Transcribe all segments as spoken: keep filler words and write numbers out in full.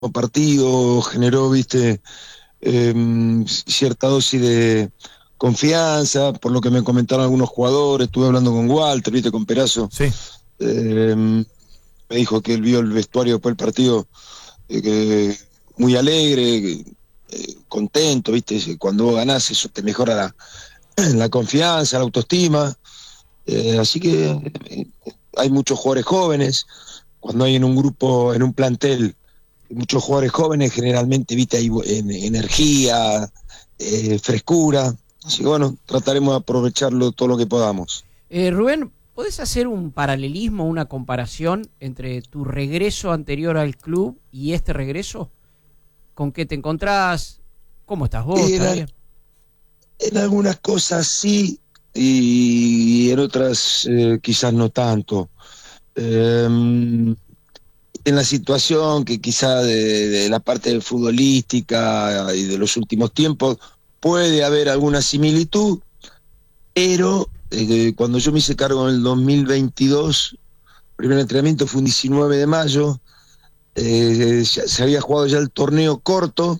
partido generó, viste, eh, cierta dosis de confianza, por lo que me comentaron algunos jugadores. Estuve hablando con Walter, viste, con Perazo. Sí. Eh, me dijo que él vio el vestuario después del partido, eh, que muy alegre, eh, contento, viste, cuando vos ganás eso te mejora la, la confianza, la autoestima. Eh, así que eh, hay muchos jugadores jóvenes. Cuando hay en un grupo, en un plantel, muchos jugadores jóvenes, generalmente, viste, hay en, energía, eh, frescura. Así que bueno, trataremos de aprovecharlo todo lo que podamos. Eh, Rubén, ¿podés hacer un paralelismo, una comparación entre tu regreso anterior al club y este regreso? ¿Con qué te encontrás? ¿Cómo estás vos? ¿Estás bien? En algunas cosas sí, y en otras eh, quizás no tanto. Eh, en la situación que quizá de, de la parte futbolística y de los últimos tiempos puede haber alguna similitud, pero eh, cuando yo me hice cargo en el dos mil veintidós, el primer entrenamiento fue un diecinueve de mayo, eh, ya, se había jugado ya el torneo corto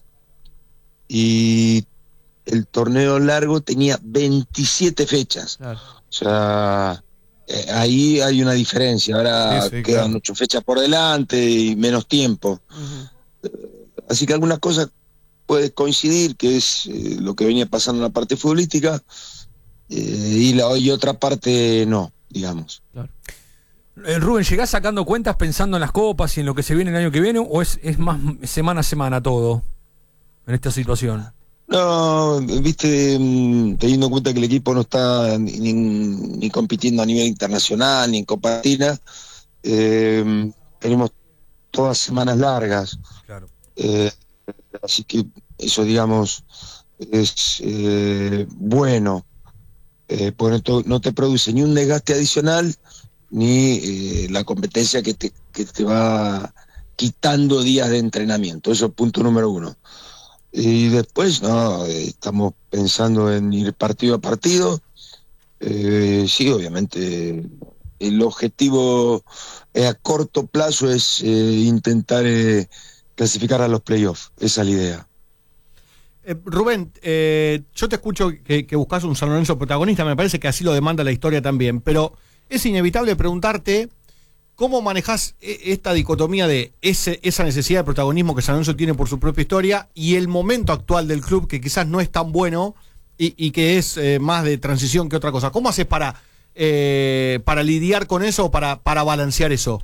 y el torneo largo tenía veintisiete fechas. Claro. O sea, eh, ahí hay una diferencia. Ahora sí, sí, quedan claro. ocho fechas por delante y menos tiempo. Uh-huh. Eh, así que algunas cosas puede coincidir, que es eh, lo que venía pasando en la parte futbolística, eh, y, la, y otra parte no, digamos. Claro. Eh, Rubén, ¿llegás sacando cuentas pensando en las copas y en lo que se viene el año que viene, o es, es más semana a semana todo en esta situación? No, viste, teniendo en cuenta que el equipo no está ni, ni, ni compitiendo a nivel internacional, ni en Copa Latina, eh, tenemos todas semanas largas. Claro. Eh, así que eso, digamos, es eh, bueno, eh, porque no, no te produce ni un desgaste adicional, ni eh, la competencia que te, que te va quitando días de entrenamiento. Eso es punto número uno. Y después, no, eh, estamos pensando en ir partido a partido. Eh, sí, obviamente, el objetivo eh, a corto plazo es eh, intentar eh, clasificar a los playoffs. Esa es la idea. Eh, Rubén, eh, yo te escucho que, que buscas un San Lorenzo protagonista, me parece que así lo demanda la historia también, pero es inevitable preguntarte ¿cómo manejás esta dicotomía de ese, esa necesidad de protagonismo que San Lorenzo tiene por su propia historia y el momento actual del club, que quizás no es tan bueno y, y que es eh, más de transición que otra cosa? ¿Cómo haces para, eh, para lidiar con eso o para, para balancear eso?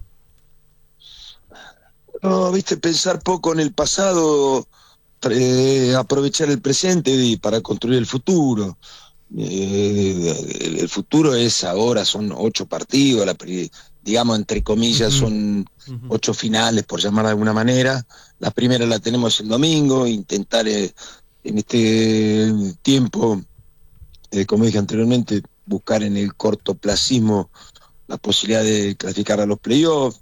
No, viste, pensar poco en el pasado, eh, aprovechar el presente y para construir el futuro. Eh, el, el futuro es ahora, son ocho partidos, la digamos, entre comillas, uh-huh. son uh-huh. ocho finales, por llamar de alguna manera. La primera la tenemos el domingo, intentar eh, en este tiempo, eh, como dije anteriormente, buscar en el cortoplacismo la posibilidad de clasificar a los playoffs.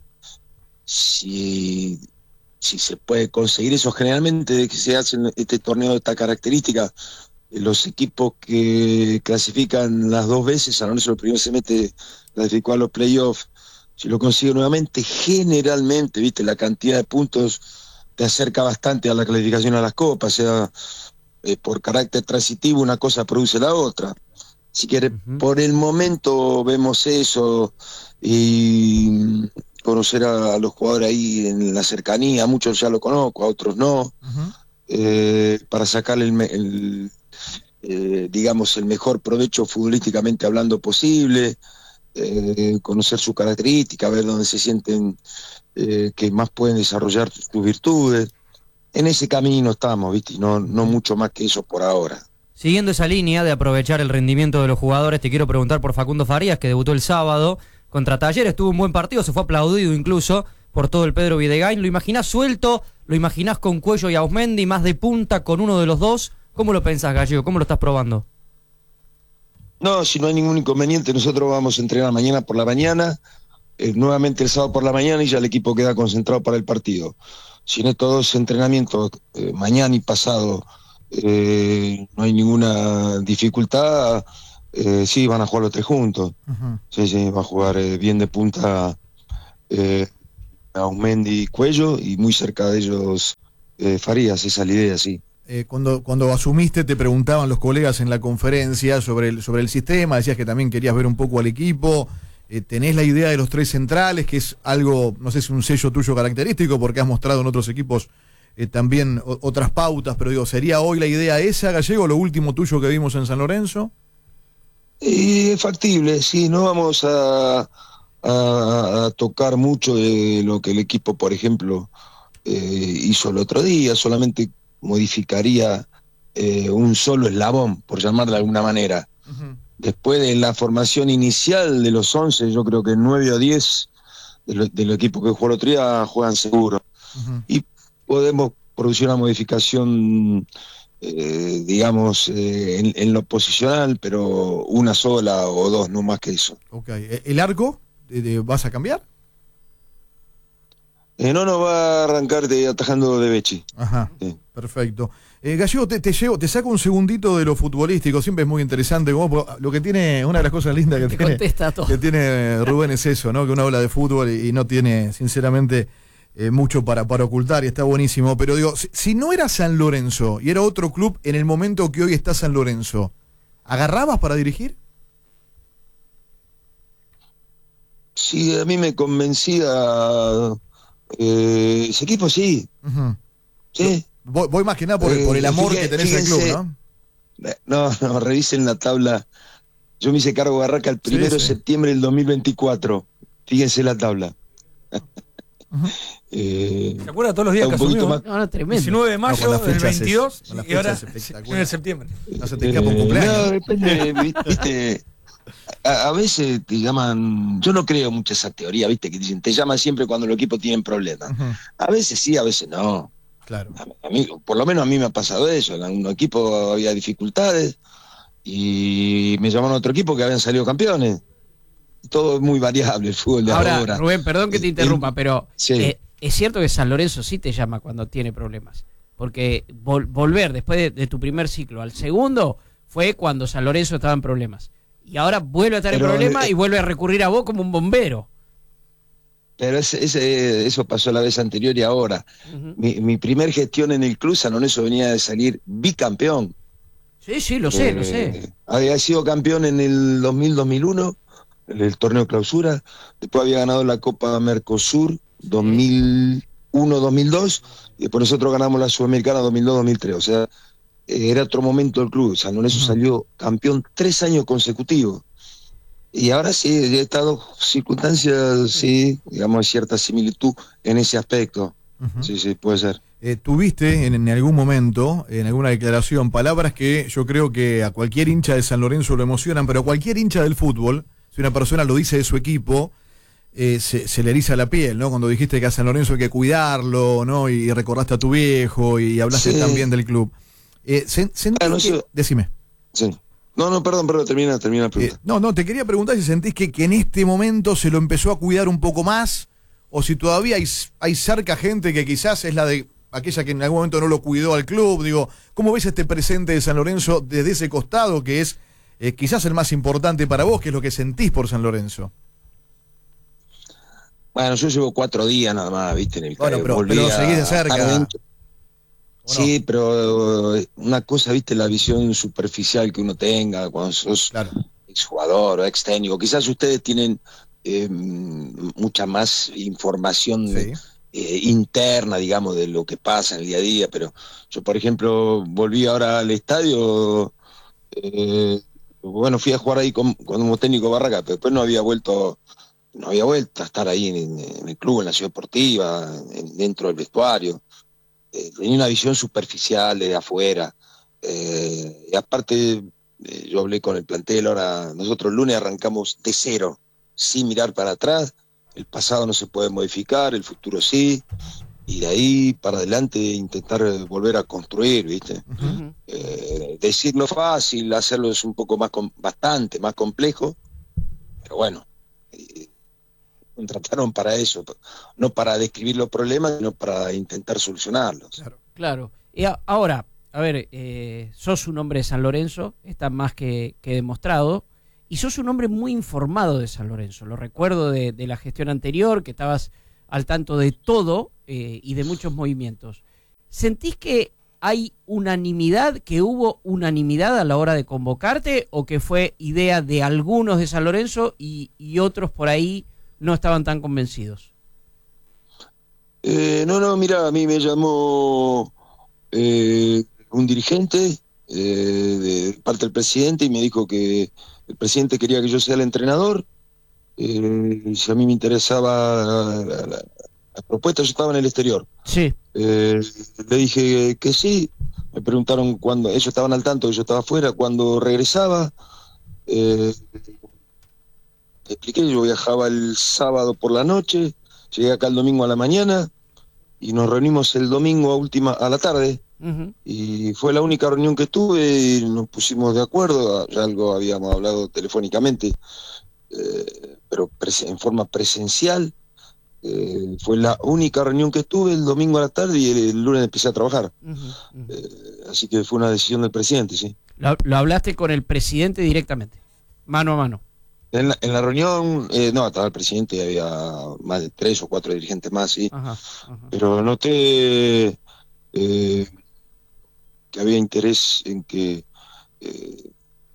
Si, si se puede conseguir eso, generalmente de que se hace este torneo de esta característica, los equipos que clasifican las dos veces, San Lorenzo el primero se mete, clasificó a los playoffs. Si lo consigue nuevamente, generalmente, viste, la cantidad de puntos te acerca bastante a la clasificación a las copas. O sea, eh, por carácter transitivo una cosa produce la otra. Si quieres, uh-huh. por el momento vemos eso y conocer a, a los jugadores ahí en la cercanía. A muchos ya lo conozco, a otros no. Uh-huh. Eh, para sacarle el, el eh, digamos, el mejor provecho futbolísticamente hablando posible. Eh, conocer sus características, ver dónde se sienten eh, que más pueden desarrollar sus virtudes. En ese camino estamos, ¿viste? No, no mucho más que eso por ahora. Siguiendo esa línea de aprovechar el rendimiento de los jugadores, te quiero preguntar por Facundo Farías, que debutó el sábado contra Talleres, tuvo un buen partido, se fue aplaudido incluso por todo el Pedro Videgain. ¿Lo imaginás suelto? ¿Lo imaginás con Cuello y Auzmendi, más de punta con uno de los dos? ¿Cómo lo pensás, Gallego? ¿Cómo lo estás probando? No, si no hay ningún inconveniente, nosotros vamos a entrenar mañana por la mañana, eh, nuevamente el sábado por la mañana, y ya el equipo queda concentrado para el partido. Si en estos dos entrenamientos, eh, mañana y pasado, eh, no hay ninguna dificultad, eh, sí, van a jugar los tres juntos. Uh-huh. Sí, sí, va a jugar eh, bien de punta eh, Aumendi, Cuello y muy cerca de ellos eh, Farías, esa es la idea, sí. Eh, cuando, cuando asumiste te preguntaban los colegas en la conferencia sobre el, sobre el sistema, decías que también querías ver un poco al equipo, eh, tenés la idea de los tres centrales, que es algo, no sé si un sello tuyo característico, porque has mostrado en otros equipos eh, también o, otras pautas, pero digo, ¿sería hoy la idea esa, Gallego, lo último tuyo que vimos en San Lorenzo? Y es factible, sí, no vamos a, a, a tocar mucho de lo que el equipo, por ejemplo, eh, hizo el otro día, solamente modificaría eh, un solo eslabón, por llamarlo de alguna manera. Uh-huh. Después de la formación inicial de los once, yo creo que nueve o diez de los de equipos que jugó el otro día juegan seguro. Uh-huh. Y podemos producir una modificación, eh, digamos, eh, en, en lo posicional, pero una sola o dos, no más que eso. Okay. ¿El arco vas a cambiar? Eh, no, no, va a arrancar de, atajando de Becchi. Ajá, sí. Perfecto. Eh, Gallego, te, te, llevo, te saco un segundito de lo futbolístico, siempre es muy interesante. Como, lo que tiene, una de las cosas lindas que, tiene, que tiene Rubén es eso, ¿no? Que uno habla de fútbol y, y no tiene, sinceramente, eh, mucho para, para ocultar y está buenísimo. Pero digo, si, si no era San Lorenzo y era otro club en el momento que hoy está San Lorenzo, ¿agarrabas para dirigir? Sí, a mí me convencía... Eh, ese equipo sí. Uh-huh. Sí. Voy, voy más que nada por, eh, por el amor fíjense, que tenés fíjense, al club, ¿no? No, no, revisen la tabla. Yo me hice cargo de Barraca el primero sí, sí. de septiembre del dos mil veinticuatro. Fíjense la tabla. Uh-huh. eh, ¿Se acuerda todos los días que asumió? Más... No, no, tremendo. diecinueve de mayo no, del veintidós es, y ahora en el septiembre. No se te escapa un cumpleaños. No, depende, viste... A, a veces te llaman, yo no creo mucho esa teoría, viste, que dicen, te llaman siempre cuando los equipos tienen problemas. Uh-huh. A veces sí, a veces no. Claro. A, a mí, por lo menos a mí me ha pasado eso, en algún equipo había dificultades y me llamaron a otro equipo que habían salido campeones. Todo es muy variable el fútbol de ahora. ahora. Rubén, perdón que te interrumpa, pero sí. eh, es cierto que San Lorenzo sí te llama cuando tiene problemas, porque vol- volver después de, de tu primer ciclo al segundo fue cuando San Lorenzo estaba en problemas. Y ahora vuelve a estar pero, en problemas eh, y vuelve a recurrir a vos como un bombero. Pero ese, ese, eso pasó la vez anterior y ahora. Uh-huh. Mi, mi primer gestión en el club, San Lorenzo venía de salir bicampeón. Sí, sí, lo sé, eh, lo sé. Había sido campeón en el dos mil dos mil uno, en el torneo clausura. Después había ganado la Copa Mercosur dos mil uno dos mil dos. Y después nosotros ganamos la Sudamericana dos mil dos dos mil tres. O sea... era otro momento del club. San Lorenzo uh-huh. salió campeón tres años consecutivos. Y ahora sí, he estado circunstancias, sí, digamos, cierta similitud en ese aspecto. Uh-huh. Sí, sí, puede ser. Eh, tuviste en, en algún momento, en alguna declaración, palabras que yo creo que a cualquier hincha de San Lorenzo lo emocionan, pero a cualquier hincha del fútbol, si una persona lo dice de su equipo, eh, se, se le eriza la piel, ¿no? Cuando dijiste que a San Lorenzo hay que cuidarlo, ¿no? Y recordaste a tu viejo y hablaste sí. también del club. Eh, se, se ah, no, que... yo... Decime. Sí. No, no, perdón, perdón, termina, termina la pregunta. Eh, no, no, te quería preguntar si sentís que, que en este momento se lo empezó a cuidar un poco más, o si todavía hay, hay cerca gente que quizás es la de aquella que en algún momento no lo cuidó al club. Digo, ¿cómo ves este presente de San Lorenzo desde ese costado que es eh, quizás el más importante para vos, que es lo que sentís por San Lorenzo? Bueno, yo llevo cuatro días nada más, viste, en el Bueno, pero, pero seguís de cerca. Sí, no? Pero una cosa, viste, la visión superficial que uno tenga cuando sos claro. exjugador o ex técnico. Quizás ustedes tienen eh, mucha más información sí. eh, interna, digamos, de lo que pasa en el día a día, pero yo, por ejemplo, volví ahora al estadio, eh, bueno, fui a jugar ahí con, como técnico Barraca, pero después no había vuelto, no había vuelto a estar ahí en, en el club, en la ciudad deportiva, en, dentro del vestuario. Tenía una visión superficial desde afuera, eh, y aparte eh, yo hablé con el plantel, ahora nosotros el lunes arrancamos de cero, sin mirar para atrás, el pasado no se puede modificar, el futuro sí, y de ahí para adelante intentar volver a construir, ¿viste? Uh-huh. Eh, decirlo fácil, hacerlo es un poco más, com- bastante más complejo, pero bueno, eh, contrataron para eso, no para describir los problemas, sino para intentar solucionarlos. Claro, claro. Y a, ahora, a ver, eh, sos un hombre de San Lorenzo, está más que, que demostrado, y sos un hombre muy informado de San Lorenzo. Lo recuerdo de, de la gestión anterior, que estabas al tanto de todo eh, y de muchos movimientos. ¿Sentís que hay unanimidad, que hubo unanimidad a la hora de convocarte, o que fue idea de algunos de San Lorenzo y, y otros por ahí no estaban tan convencidos? Eh, no, no, mira, a mí me llamó eh, un dirigente eh, de parte del presidente y me dijo que el presidente quería que yo sea el entrenador. Eh, si a mí me interesaba la, la, la, la propuesta, yo estaba en el exterior. Sí. Eh, le dije que sí. Me preguntaron cuándo, ellos estaban al tanto que yo estaba afuera, cuando regresaba. Eh, te expliqué, yo viajaba el sábado por la noche, llegué acá el domingo a la mañana y nos reunimos el domingo a última a la tarde. Uh-huh. Y fue la única reunión que tuve y nos pusimos de acuerdo. Ya algo habíamos hablado telefónicamente, eh, pero pres- en forma presencial. Eh, fue la única reunión que tuve el domingo a la tarde y el, el lunes empecé a trabajar. Uh-huh, uh-huh. Eh, así que fue una decisión del presidente, sí. Lo, lo hablaste con el presidente directamente, mano a mano. En la, en la reunión, eh, no, estaba el presidente, había más de tres o cuatro dirigentes más, sí. Ajá, ajá. Pero noté eh, que había interés en que eh,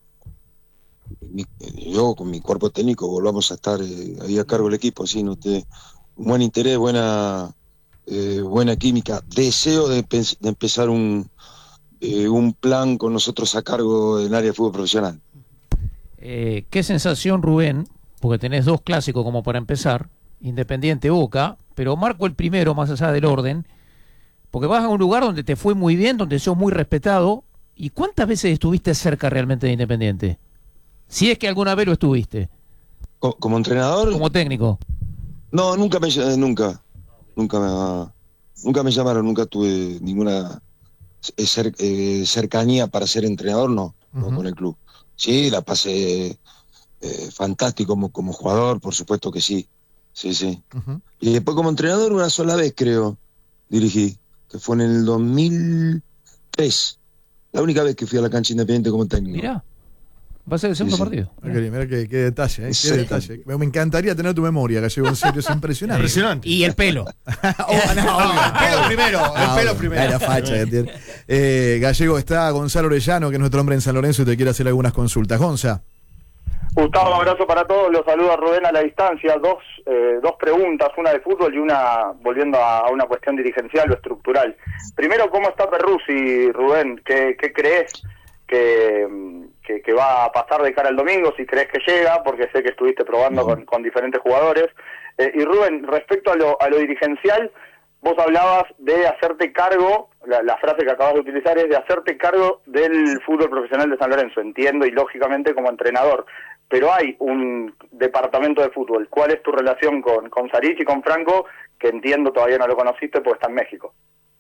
mi, yo con mi cuerpo técnico volvamos a estar eh, ahí a cargo del equipo, así noté un buen interés, buena eh, buena química, deseo de, de empezar un eh, un plan con nosotros a cargo del área de fútbol profesional. Eh, ¿Qué sensación, Rubén? Porque tenés dos clásicos como para empezar, Independiente, Boca, pero marco el primero más allá del orden, porque vas a un lugar donde te fue muy bien, donde sos muy respetado. ¿Y cuántas veces estuviste cerca realmente de Independiente? Si es que alguna vez lo estuviste. ¿Como, como entrenador? Como técnico. No, nunca me nunca, nunca me, nunca me llamaron, nunca tuve ninguna cer, eh, cercanía para ser entrenador, no, uh-huh. no con el club. Sí, la pasé eh, fantástico como, como jugador, por supuesto que sí, sí, sí. Uh-huh. Y después como entrenador una sola vez, creo, dirigí, que fue en el dos mil tres, la única vez que fui a la cancha Independiente como técnico. Mirá, va a ser el segundo sí, partido. Sí. Mirá, mirá qué, qué detalle, ¿eh? Qué sí. detalle. Me encantaría tener tu memoria, Gallego, en serio, es impresionante. Impresionante. Y el pelo. oh, no, no, el pelo primero, el pelo primero. La facha que tiene. Eh, Gallego, está Gonzalo Orellano, que es nuestro hombre en San Lorenzo y te quiere hacer algunas consultas. Gonza. Gustavo, abrazo para todos, los saluda Rubén a la distancia. Dos eh, dos preguntas, una de fútbol y una volviendo a, a una cuestión dirigencial o estructural. Primero, ¿cómo está Perruzzi, Rubén? ¿Qué, qué crees que, que, que va a pasar de cara al domingo? Si crees que llega, porque sé que estuviste probando no. con, con diferentes jugadores. Eh, y Rubén, respecto a lo, a lo dirigencial, vos hablabas de hacerte cargo, la, la frase que acabas de utilizar es de hacerte cargo del fútbol profesional de San Lorenzo, entiendo, y lógicamente como entrenador, pero hay un departamento de fútbol. ¿Cuál es tu relación con, con Sarich y con Franco? Que entiendo todavía no lo conociste porque está en México.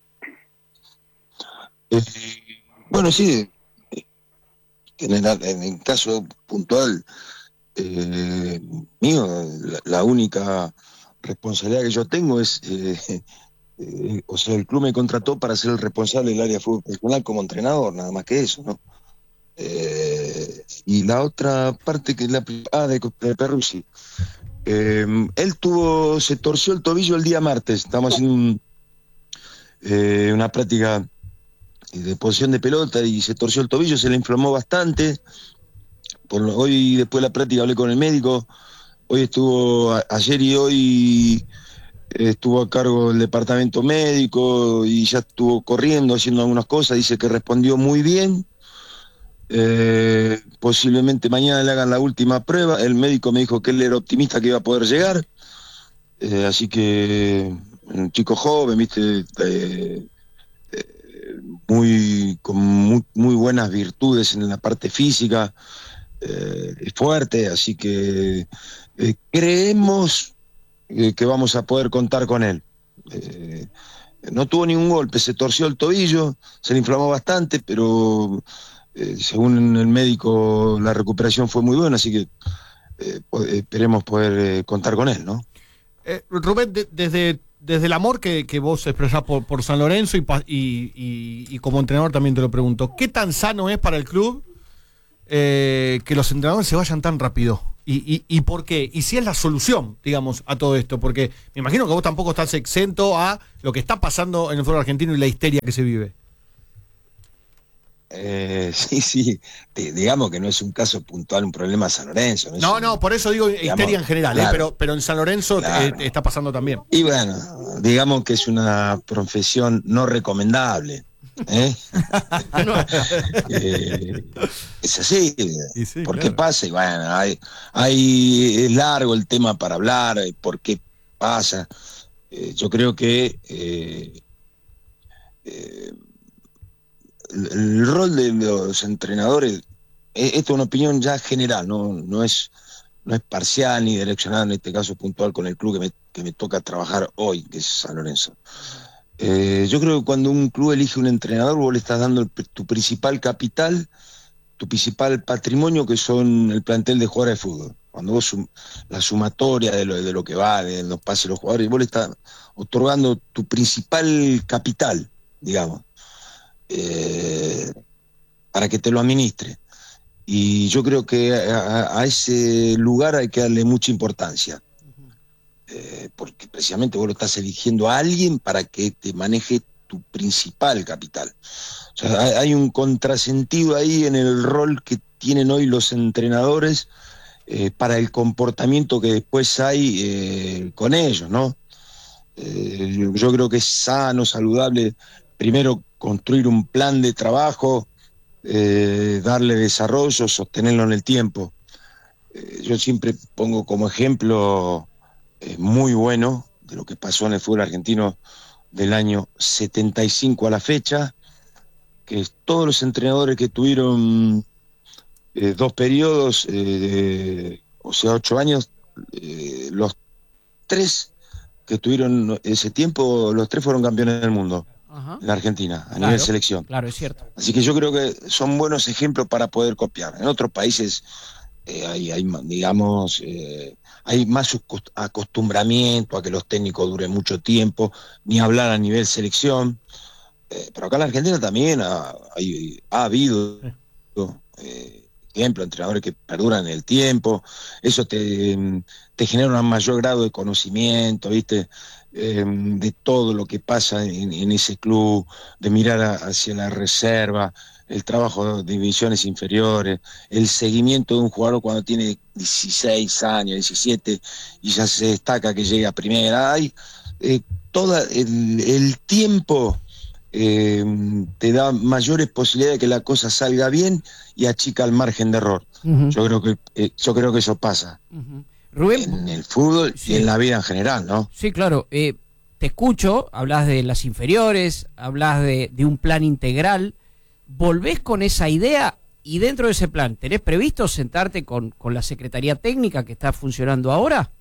Eh, bueno, sí, en el, en el caso puntual eh, mío, la, la única responsabilidad que yo tengo es... Eh, Eh, o sea, el club me contrató para ser el responsable del área de fútbol profesional como entrenador, nada más que eso, ¿no? Eh, y la otra parte que la ah, de, de Perruzzi, eh, él tuvo, se torció el tobillo el día martes, estamos haciendo un, eh, una práctica de posición de pelota y se torció el tobillo, se le inflamó bastante. Por lo, hoy después de la práctica hablé con el médico, hoy estuvo, a, ayer y hoy estuvo a cargo del departamento médico y ya estuvo corriendo, haciendo algunas cosas, dice que respondió muy bien, eh, posiblemente mañana le hagan la última prueba, el médico me dijo que él era optimista que iba a poder llegar, eh, así que un chico joven, viste, eh, eh, muy con muy, muy buenas virtudes en la parte física, eh, fuerte, así que eh, creemos que vamos a poder contar con él. Eh, no tuvo ningún golpe, se torció el tobillo, se le inflamó bastante, pero eh, según el médico la recuperación fue muy buena, así que eh, esperemos poder eh, contar con él, ¿no? Eh, Rubén, de, desde, desde el amor que, que vos expresás por, por San Lorenzo y, y, y, y como entrenador también te lo pregunto, ¿qué tan sano es para el club eh, que los entrenadores se vayan tan rápido? ¿Y, y, ¿Y por qué? Y si es la solución, digamos, a todo esto, porque me imagino que vos tampoco estás exento a lo que está pasando en el fútbol argentino y la histeria que se vive. Eh, sí, sí, Te, digamos que no es un caso puntual, un problema de San Lorenzo. No, no, un, no, por eso digo digamos, histeria en general, claro, eh, pero, pero en San Lorenzo claro. te, te está pasando también. Y bueno, digamos que es una profesión no recomendable. ¿Eh? eh, es así, sí, ¿por qué claro. pasa? Y bueno, hay, hay, es largo el tema para hablar, por qué pasa. Eh, yo creo que eh, eh, el, el rol de los entrenadores, eh, esto es una opinión ya general, no, no es no es parcial ni direccionada en este caso puntual con el club que me, que me toca trabajar hoy, que es San Lorenzo. Eh, yo creo que cuando un club elige un entrenador, vos le estás dando el, tu principal capital, tu principal patrimonio, que son el plantel de jugadores de fútbol. Cuando vos sum, la sumatoria de lo, de lo que va, de los pases de los jugadores, vos le estás otorgando tu principal capital, digamos, eh, para que te lo administre. Y yo creo que a, a ese lugar hay que darle mucha importancia. Eh, porque precisamente vos lo estás eligiendo a alguien para que te maneje tu principal capital. O sea, hay, hay un contrasentido ahí en el rol que tienen hoy los entrenadores eh, para el comportamiento que después hay eh, con ellos, ¿no? Eh, yo, yo creo que es sano, saludable, primero construir un plan de trabajo, eh, darle desarrollo, sostenerlo en el tiempo. Eh, yo siempre pongo como ejemplo Eh, muy bueno de lo que pasó en el fútbol argentino del año setenta y cinco a la fecha, que todos los entrenadores que tuvieron eh, dos periodos, eh, o sea, ocho años, eh, los tres que tuvieron ese tiempo, los tres fueron campeones del mundo. Ajá. En la Argentina, a claro, nivel selección. Claro, es cierto. Así que yo creo que son buenos ejemplos para poder copiar. En otros países eh, hay, hay, digamos... Eh, hay más acostumbramiento a que los técnicos duren mucho tiempo, ni hablar a nivel selección, eh, pero acá en la Argentina también ha, hay, ha habido eh, ejemplo, entrenadores que perduran en el tiempo, eso te, te genera un mayor grado de conocimiento, ¿viste? Eh, de todo lo que pasa en, en ese club, de mirar a, hacia la reserva, el trabajo de divisiones inferiores, el seguimiento de un jugador cuando tiene dieciséis años, diecisiete, y ya se destaca que llega a primera. Hay eh, todo el, el tiempo eh, te da mayores posibilidades de que la cosa salga bien y achica el margen de error. Uh-huh. Yo creo que eh, yo creo que eso pasa. Uh-huh. Rubén, en el fútbol sí. Y en la vida en general, ¿no? Sí, claro. Eh, te escucho, hablas de las inferiores, hablas de, de un plan integral. ¿Volvés con esa idea? Y dentro de ese plan, ¿tenés previsto sentarte con, con la Secretaría Técnica que está funcionando ahora?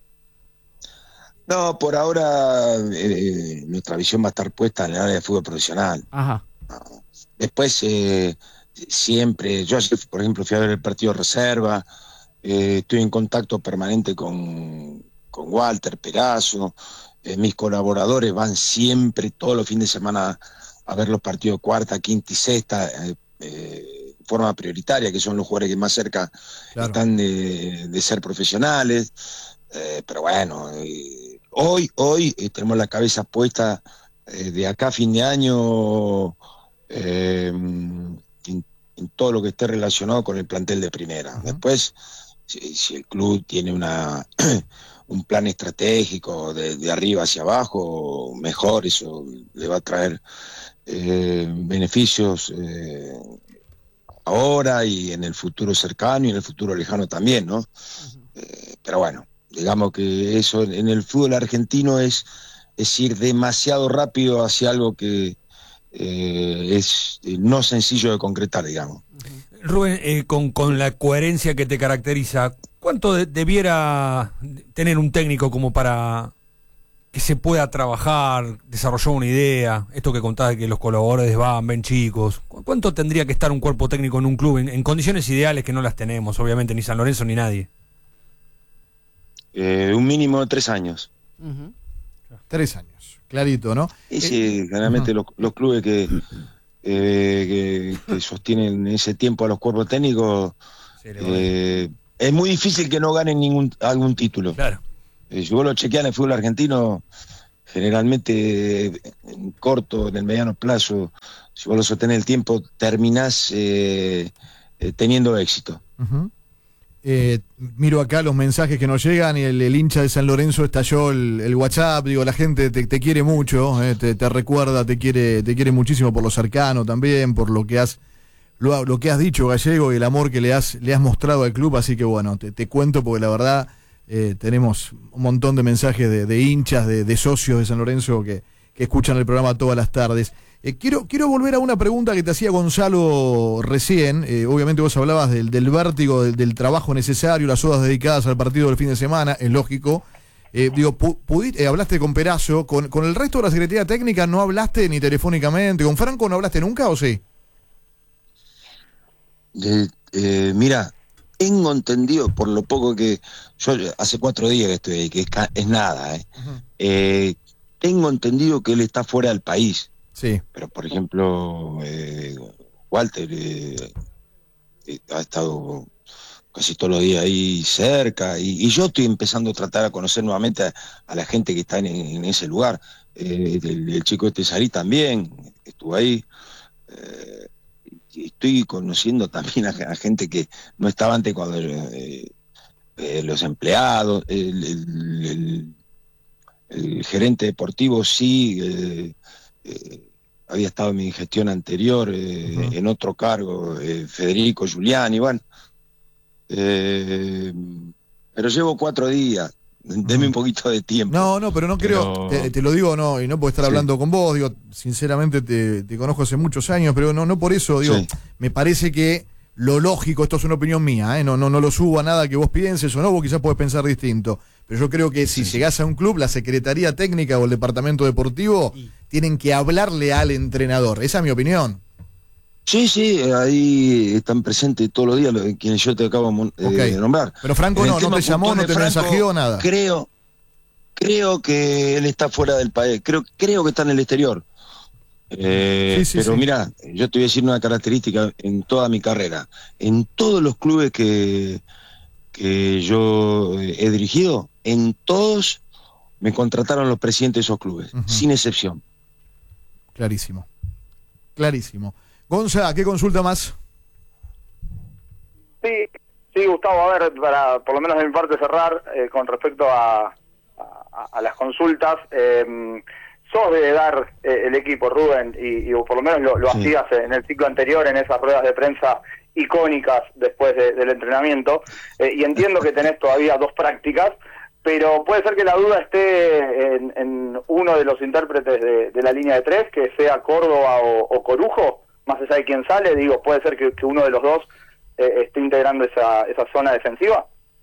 No, por ahora eh, nuestra visión va a estar puesta en el área de fútbol profesional. Ajá. No. Después, eh, siempre, yo por ejemplo fui a ver el partido de reserva, eh, estoy en contacto permanente con, con Walter Perazo, eh, mis colaboradores van siempre, todos los fines de semana, a ver los partidos de cuarta, quinta y sexta, eh, eh, de forma prioritaria, que son los jugadores que más cerca claro. están de, de ser profesionales, eh, pero bueno, eh, hoy, hoy eh, tenemos la cabeza puesta eh, de acá a fin de año eh, en, en todo lo que esté relacionado con el plantel de primera. Uh-huh. Después, si, si el club tiene una un plan estratégico de, de arriba hacia abajo, mejor, eso le va a traer Eh, beneficios eh, ahora y en el futuro cercano y en el futuro lejano también, ¿no? Uh-huh. Eh, pero bueno, digamos que eso en el fútbol argentino es, es ir demasiado rápido hacia algo que eh, es no sencillo de concretar, digamos. Uh-huh. Rubén, eh, con, con la coherencia que te caracteriza, ¿cuánto de, debiera tener un técnico como para que se pueda trabajar, desarrollar una idea, esto que contabas de que los colaboradores van, ven chicos? ¿Cuánto tendría que estar un cuerpo técnico en un club en, en condiciones ideales que no las tenemos, obviamente, ni San Lorenzo ni nadie? Eh, un mínimo de tres años. Uh-huh. Tres años, clarito, ¿no? Y sí, generalmente uh-huh. los, los clubes que, eh, que, que sostienen ese tiempo a los cuerpos técnicos, eh, es muy difícil que no ganen ningún algún título. Claro. Eh, si vos lo chequeás en el fútbol argentino, generalmente en corto, en el mediano plazo, si vos lo sostenés el tiempo, terminás eh, eh, teniendo éxito. Uh-huh. Eh, miro acá los mensajes que nos llegan y el, el hincha de San Lorenzo estalló el, el WhatsApp. Digo, la gente te, te quiere mucho, eh, te, te recuerda, te quiere, te quiere muchísimo por lo cercano también, por lo que has lo, lo que has dicho, Gallego, y el amor que le has, le has mostrado al club. Así que bueno, te, te cuento porque la verdad eh, tenemos un montón de mensajes de, de hinchas, de, de socios de San Lorenzo que, que escuchan el programa todas las tardes. Eh, quiero, quiero volver a una pregunta que te hacía Gonzalo recién. Eh, obviamente vos hablabas del, del vértigo, del, del trabajo necesario, las horas dedicadas al partido del fin de semana, es lógico. Eh, digo, pudí, eh, hablaste con Perazo, con, con el resto de la Secretaría Técnica no hablaste ni telefónicamente, ¿con Franco no hablaste nunca o sí? Eh, eh, mira, tengo entendido, por lo poco que yo hace cuatro días que estoy ahí, que es, es nada, eh. Uh-huh. eh, tengo entendido que él está fuera del país. Sí. Pero, por ejemplo, eh, Walter eh, eh, ha estado casi todos los días ahí cerca, y, y yo estoy empezando a tratar a conocer nuevamente a, a la gente que está en, en ese lugar. Eh, el, el chico este Sarí también estuvo ahí. Eh, estoy conociendo también a, a gente que no estaba antes, cuando eh, eh, los empleados, el, el, el, el gerente deportivo sí... Eh, eh, había estado en mi gestión anterior, eh, uh-huh. en otro cargo, eh, Federico Giuliani, bueno, eh, pero llevo cuatro días, deme uh-huh. un poquito de tiempo. No, no, pero no creo, pero... Te, te lo digo, no, y no puedo estar sí. hablando con vos, digo, sinceramente te, te conozco hace muchos años, pero no, no por eso, digo, sí. me parece que lo lógico, esto es una opinión mía, ¿eh? no, no, no lo subo a nada que vos pienses o no, vos quizás podés pensar distinto, pero yo creo que si sí. llegás a un club, la Secretaría Técnica o el Departamento Deportivo sí. tienen que hablarle al entrenador, esa es mi opinión. Sí, sí, ahí están presentes todos los días los, quienes yo te acabo de okay. nombrar. Pero Franco no, no te llamó, no te mensajeó, nada. Creo, creo que él está fuera del país, creo, creo que está en el exterior. Eh, sí, sí, pero sí. Mira, yo te voy a decir una característica en toda mi carrera. En todos los clubes que, que yo he dirigido, en todos me contrataron los presidentes de esos clubes, uh-huh. sin excepción. Clarísimo, clarísimo. Gonza, ¿qué consulta más? Sí, sí, Gustavo, a ver, para por lo menos de mi parte cerrar, eh, con respecto a, a, a las consultas, eh, sos de dar eh, el equipo, Rubén, y, y por lo menos lo, lo sí. hacías en el ciclo anterior, en esas ruedas de prensa icónicas después de, del entrenamiento, eh, y entiendo que tenés todavía dos prácticas, pero puede ser que la duda esté en, en uno de los intérpretes de, de la línea de tres, que sea Córdoba o, o Corujo, más allá de quién sale, digo, puede ser que, que uno de los dos eh, esté integrando esa, esa zona defensiva.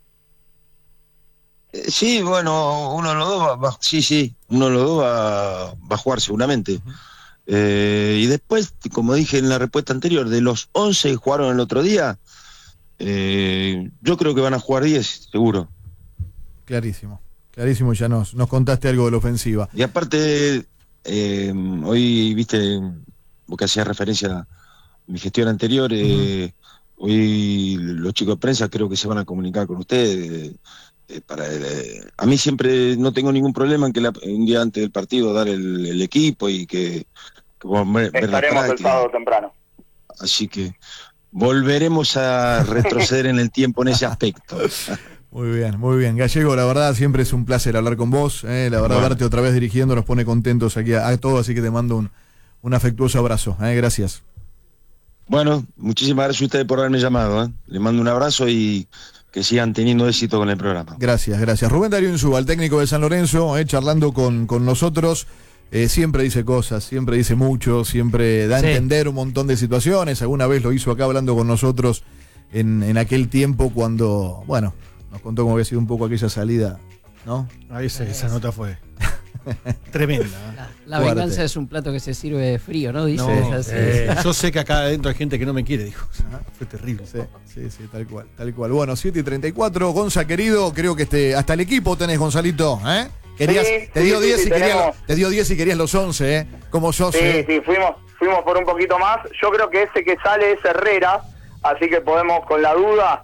Sí, bueno, uno de los dos va, va, sí, sí, uno de los dos va, va a jugar seguramente. Uh-huh. Eh, y después, como dije en la respuesta anterior, de los once que jugaron el otro día, eh, yo creo que van a jugar diez, seguro. Clarísimo, clarísimo, ya nos, nos contaste algo de la ofensiva. Y aparte, eh, hoy, viste, vos que hacías referencia a mi gestión anterior, eh, uh-huh. hoy los chicos de prensa creo que se van a comunicar con ustedes. Eh, para eh, a mí siempre no tengo ningún problema en que la, un día antes del partido dar el, el equipo y que, que ver, ver la práctica. El sábado temprano. Así que volveremos a retroceder en el tiempo en ese aspecto. Muy bien, muy bien. Gallego, la verdad siempre es un placer hablar con vos, eh, la verdad bueno. verte otra vez dirigiendo nos pone contentos aquí a, a todos, así que te mando un, un afectuoso abrazo, eh, gracias. Bueno, muchísimas gracias a ustedes por haberme llamado, eh. Les mando un abrazo y que sigan teniendo éxito con el programa. Gracias, gracias. Rubén Darío Insúa, el técnico de San Lorenzo, eh, charlando con, con nosotros, eh, siempre dice cosas, siempre dice mucho, siempre da a sí. entender un montón de situaciones, alguna vez lo hizo acá hablando con nosotros en, en aquel tiempo cuando, bueno, nos contó cómo había sido un poco aquella salida, ¿no? Ahí se, esa nota fue tremenda. La, la venganza es un plato que se sirve de frío, ¿no? Dice, no, así. Eh, yo sé que acá adentro hay gente que no me quiere, dijo. Fue terrible. Sí, sí, sí, tal cual, tal cual. Bueno, siete y treinta y cuatro, Gonza, querido, creo que este, hasta el equipo tenés, Gonzalito, ¿eh? Querías, sí, te, sí, dio sí, diez sí, y querías, te dio diez y querías los once, ¿eh? Como sos, Sí, ¿eh? sí, fuimos, fuimos por un poquito más. Yo creo que ese que sale es Herrera, así que podemos, con la duda,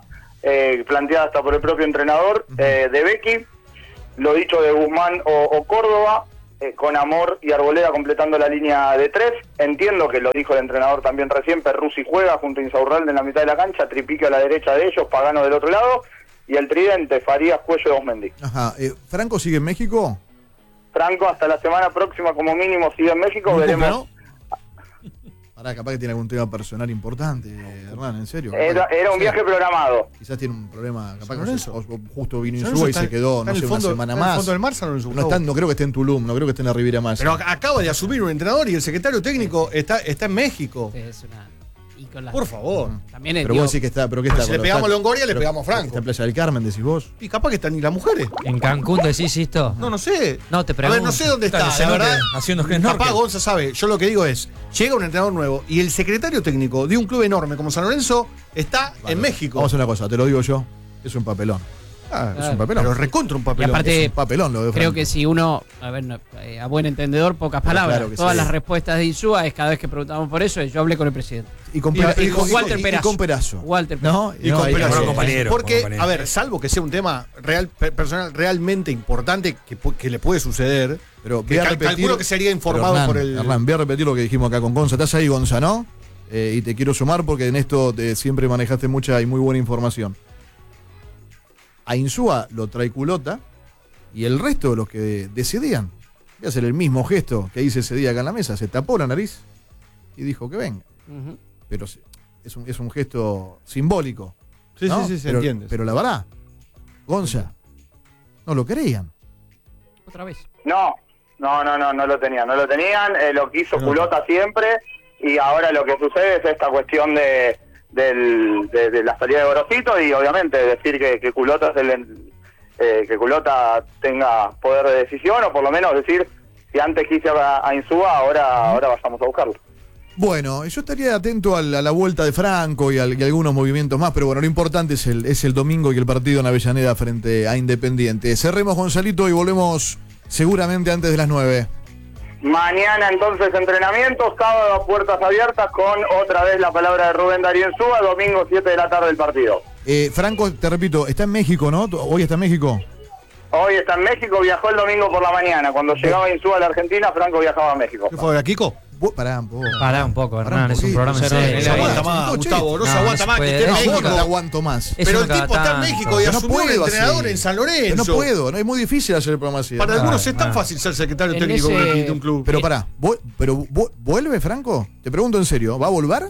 eh, planteada hasta por el propio entrenador, eh, de Becky, lo dicho de Guzmán o, o Córdoba, eh, con Amor y Arboleda completando la línea de tres. Entiendo que lo dijo el entrenador también recién, Perruzzi juega junto a Insaurralde en la mitad de la cancha, Tripique a la derecha de ellos, Pagano del otro lado, y el tridente, Farías, Cuello, Osmendi. Ajá, eh, ¿Franco sigue en México? Franco hasta la semana próxima como mínimo sigue en México, veremos... ¿No? Ahora, capaz que tiene algún tema personal importante, Hernán, en serio. Era, era un viaje programado. Quizás tiene un problema, capaz que San no sé, o- o justo vino San Insúa y Lorenzo se está- quedó, está no en sé, el una fondo- semana está en el más. fondo del mar, San Lorenzo, No, Gustavo. está- no creo que esté en Tulum, no creo que esté en la Riviera Maya. Pero acaba de asumir un entrenador y el secretario técnico está, está en México. Es una... y con las- Por favor. También es, Pero digo, vos decís que está, pero ¿qué Pero está? si le con- pegamos está- a Longoria, le pero- pegamos a Franco. Está en Playa del Carmen, decís vos. Y capaz que están ni las mujeres. ¿En Cancún decís esto? No, no sé. No, te A pregunto. ver, no sé dónde Está está, en la cenote, verdad. haciendo Capaz snorkel. Gonza sabe. Yo lo que digo es, llega un entrenador nuevo y el secretario técnico de un club enorme como San Lorenzo está en México. Vamos a hacer una cosa, te lo digo yo. Es un papelón. Ah, Es un papelón. Pero recontra un papelón. Y aparte- Es un papelón lo de creo Franco. que si uno, a ver, no, eh, a buen entendedor, pocas palabras. claro que Todas sí. las respuestas de Insúa es cada vez que preguntamos por eso, es yo hablé con el presidente. Y con, Y- Pera- y y con con- Walter y- y Perazo. con Perazo. Walter Perazo. ¿No? Y no, con ahí- Perazo. ahí- compañero. Porque, como compañero. a ver, salvo que sea un tema real, pe- personal realmente importante que, pu- que le puede suceder, Pero que voy a cal- repetir- calculo que sería informado Pero, Hernán, por el... Hernán, voy a repetir lo que dijimos acá con Gonza. Estás ahí, Gonza, ¿no? Eh, y te quiero sumar porque en esto te- siempre manejaste mucha y muy buena información. A Insúa lo trae Culota y el resto de los que decidían. Voy a hacer el mismo gesto que hice ese día acá en la mesa. Se tapó la nariz y dijo que venga. Ujú. Pero se- es un, es un gesto simbólico. Sí, ¿no? sí, sí, se pero, entiende. Pero la verdad, Gonza, no lo creían. Otra vez. No, no, no, no, no lo tenían, no lo tenían, eh, lo quiso No. Culota siempre, y ahora lo que sucede es esta cuestión de, del- de, de la salida de Gorosito, y obviamente decir que, que Culota es el, eh, que Culota tenga poder de decisión, o por lo menos decir, si antes quise a, a Insúa, ahora, ahora vayamos a buscarlo. Bueno, yo estaría atento al- a la vuelta de Franco y, al- y algunos movimientos más, pero bueno, lo importante es el, es el domingo y el partido en Avellaneda frente a Independiente. Cerremos, Gonzalito, y volvemos seguramente antes de las nueve. Mañana entonces entrenamientos, sábado a puertas abiertas con otra vez la palabra de Rubén Darío Insúa, domingo siete de la tarde el partido. Eh, Franco, te repito, está en México, ¿no? ¿Hoy está en México? Hoy está en México, viajó el domingo por la mañana. Cuando llegaba Insúa a la Argentina, Franco viajaba a México. ¿Qué fue, a Kiko? Vos- Pará un poco. Pará un poco, Pará Hernán, un es un poquito. programa en No se serio. aguanta más, Che, Gustavo, no se no, aguanta no más se que puede. esté en No, Es ¿cómo México. no te aguanto más? Es Pero el uno tipo cada está en tanto. México y Yo no asumió el puedo entrenador así. en San Yo Lorenzo. no puedo, no es muy difícil hacer el programa así. Para Hernán. algunos es tan ah. fácil ser secretario En técnico ese- de un club. Pero pará, ¿vu- pero vu- ¿vuelve Franco? Te pregunto en serio, ¿va a volver?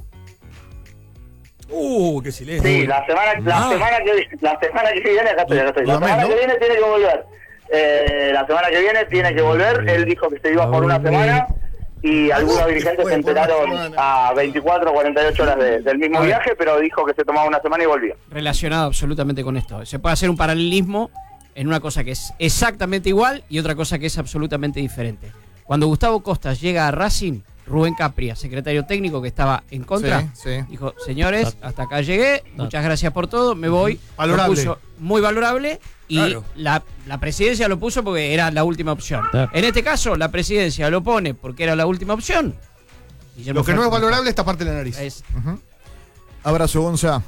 Uh, qué silencio. Sí, la semana, la Ah. semana que vi- la semana que viene, acá estoy, acá estoy. La Dudamel, semana ¿no? que viene tiene que volver. Eh, la semana que viene tiene que volver. Él dijo que se iba por una semana y algunos dónde dirigentes fue se por una enteraron semana? a veinticuatro o cuarenta y ocho horas de- del mismo A ver. viaje, pero dijo que se tomaba una semana y volvía. Relacionado absolutamente con esto. Se puede hacer un paralelismo en una cosa que es exactamente igual y otra cosa que es absolutamente diferente. Cuando Gustavo Costas llega a Racing, Rubén Capria, secretario técnico que estaba en contra, Sí, sí. dijo, señores, hasta acá llegué, muchas gracias por todo, me voy. Valorable. Lo puso muy valorable y Claro. la, la presidencia lo puso porque era la última opción. Claro. En este caso, la presidencia lo pone porque era la última opción. Guillermo Lo que no es Franco valorable es taparte la nariz. es Ujú. Abrazo, Gonza.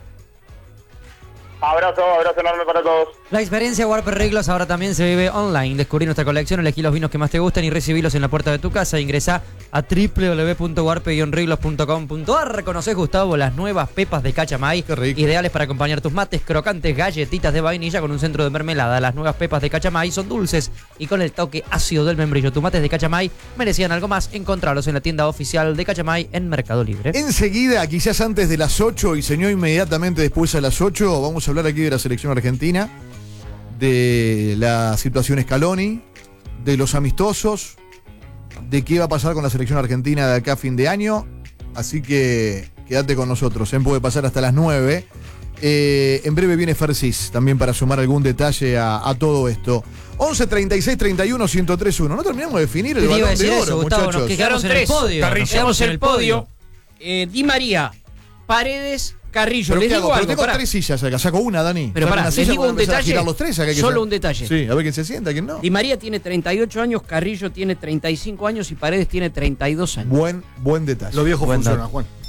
Abrazo, abrazo enorme para todos. La experiencia Warper Reglos ahora también se vive online. Descubrí nuestra colección, elegí los vinos que más te gustan y recibílos en la puerta de tu casa. Ingresá a w w w punto warpe guion reglos punto com punto a r. ¿Conocés, Gustavo, las nuevas pepas de Cachamay? Qué rico. Ideales para acompañar tus mates, crocantes, galletitas de vainilla con un centro de mermelada. Las nuevas pepas de Cachamay son dulces y con el toque ácido del membrillo. Tus mates de Cachamay merecían algo más. Encontralos en la tienda oficial de Cachamay en Mercado Libre. Enseguida, quizás antes de las ocho y señor inmediatamente después a las ocho, vamos a hablar aquí de la selección argentina, de la situación Scaloni, de los amistosos, de qué va a pasar con la selección argentina de acá a fin de año. Así que quédate con nosotros, ¿eh? Puede pasar hasta las nueve. Eh, en breve viene Fersis también para sumar algún detalle a, a todo esto. once treinta y seis treinta y uno ciento tres uno. No terminamos de definir el Te iba a balón decir de oro, eso, Gustavo, muchachos. nos quedamos en el tres. podio. Carrillo. Nos quedamos en el podio. Eh, Di María, Paredes, Carrillo. Pero, Les ¿qué digo hago? Pero algo, tengo pará. tres sillas acá, saco una, Dani. Pero Saco pará, una les silla, digo voy a un empezar a detalle. girar los tres, acá hay que Solo sa- un detalle. Sí, a ver quién se sienta, quién no. Di María tiene treinta y ocho años, Carrillo tiene treinta y cinco años y Paredes tiene treinta y dos años. Buen, buen detalle. Los viejos Buen funcionan, dato. Juan.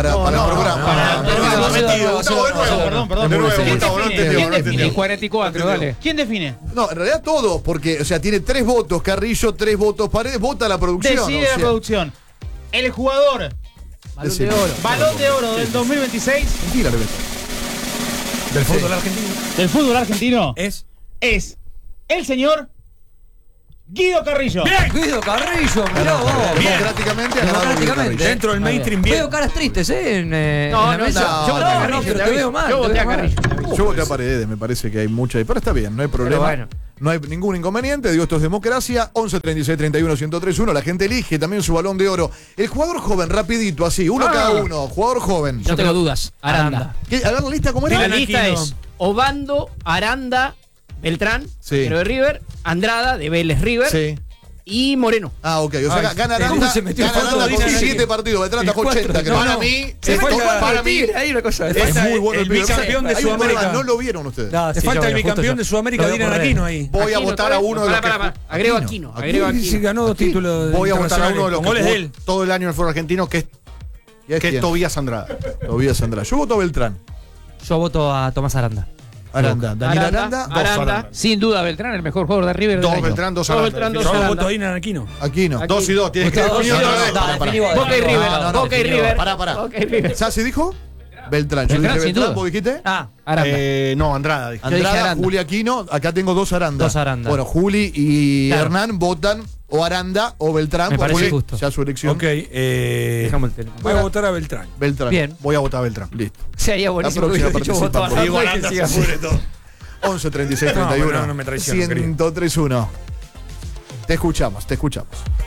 para, No, para no, el programa. no, para- Ah, para- perdón, para- metido. Gustavo, de nuevo, perdón, perdón. De nuevo, ¿Quién Gustavo, no define? entendió, ¿Quién no define? entendió. Y cuarenta y cuatro, dale. ¿Quién define? No, en realidad todos, porque, o sea, tiene tres votos Carrillo, tres votos Paredes, vota la producción. Decide o sea, la producción. El jugador Balón de oro. Balón de Oro del dos mil veintiséis Mentira, lo que Del fútbol argentino. del fútbol argentino Es es el señor Guido Carrillo. Bien. Guido Carrillo, mirá vos. Democráticamente ha ganado Guido Democráticamente. Carrillo. Dentro del mainstream, bien. Veo caras tristes, ¿eh? En, eh, No, en la no, mesa. no, yo voté a no, Carrillo, no, pero te te veo aviso. mal. Yo te voté veo a mal. Carrillo. Yo voté a Paredes, me parece que hay mucha ahí, pero está bien, no hay problema. Pero bueno. No hay ningún inconveniente, digo, esto es democracia. Once treinta y seis treinta y uno ciento tres uno, la gente elige también su balón de oro. El jugador joven, rapidito, así, uno Ah. cada uno. Jugador joven. No tengo dudas. Aranda. ¿Qué? A ver la lista, ¿cómo era? La Dylan lista Aquino. es Obando, Aranda, Beltrán, Sí. pero de River, Andrada, de Vélez River, Sí. y Moreno. Ah, ok. O sea, Ay, gana ¿cómo Aranda, se metió gana el fondo Aranda de con Dylan siete Aquino? partidos. Beltrán está con cuatro. ochenta, creo. No, Para no. mí, Se es- falta- para mí, Ahí una cosa. es falta muy bueno el pibe. bicampeón de Hay un problema, Sudamérica. no lo vieron ustedes. No, Te sí, falta yo el veo, justo bicampeón yo- de Sudamérica, lo veo Dylan correr. Aquino ahí. Voy a Aquino, votar a uno de los pará, pará, que... pará. Agrego Aquino. Aquino. Agrego Sí, Aquino. ganó dos títulos Voy a votar a internacionales uno de los con que goles de jugó él. todo el año en el fútbol argentino, que es, ¿Qué es que es quién? Tobías Andrada. Tobías Andrada. Yo voto a Beltrán. Yo voto a Tomás Aranda. Aranda. Daniel Aranda. Aranda, Aranda. Sin duda, Beltrán, el mejor jugador de River del Dos año. Beltrán, dos Dos Aranda. Beltrán, dos Yo Aranda. voto a Dylan Aquino. Aquino. Dos y dos, tienes que Dos y definir dos. otra vez. No, Pará, pará. definí vos. Boca y No, River. no, no, Boca y definí River. Pará, pará. Boca y River. ¿Sassi dijo? Beltrán. Yo Beltrán, dije sin Beltrán, duda. ¿vos dijiste? Ah, Aranda. Eh, no, Andrada. dije. Yo dije Andrada, Aranda. Juli Aquino. Acá tengo dos Aranda. Dos Aranda. Bueno, Juli y Claro. Hernán votan o Aranda o Beltrán. Me porque parece justo. ya su elección. Ok, eh, dejamos el teléfono. voy a votar a Beltrán. Beltrán. Bien. Voy a votar a Beltrán. Listo. Sería buenísimo que próxima hubiera dicho voto a participan. Aranda y que siga fuera. once treinta y seis No, treinta y uno. no, no me traiciones, querido. ciento tres uno. Te escuchamos, te escuchamos.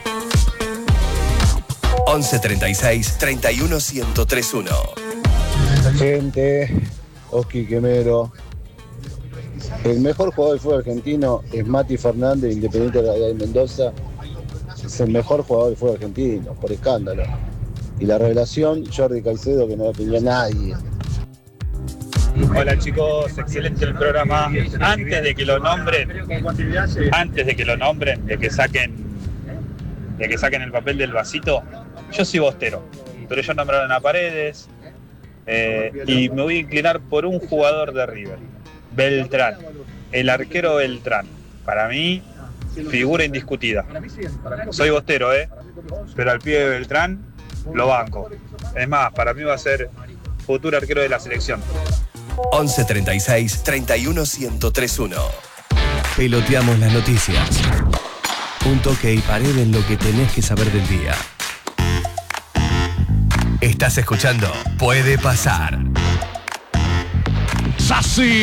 once treinta y seis treinta y uno ciento tres uno. Gente, Oski Quemero. El mejor jugador del fútbol argentino es Mati Fernández, Independiente de Mendoza. Es el mejor jugador del fútbol argentino, por escándalo. Y la revelación, Jordi Caicedo, que no la tenía nadie. Hola chicos, excelente el programa. Antes de que lo nombren, antes de que lo nombren, de que saquen, de que saquen el papel del vasito, yo soy bostero, pero ellos nombraron a Paredes eh, y me voy a inclinar por un jugador de River, Beltrán, el arquero Beltrán. Para mí, figura indiscutida. Soy bostero, eh, pero al pibe de Beltrán lo banco. Es más, para mí va a ser futuro arquero de la selección. once treinta y seis treinta y uno ciento tres uno. Peloteamos las noticias. Un toque y pared en lo que tenés que saber del día. Estás escuchando Puede Pasar. Sassi.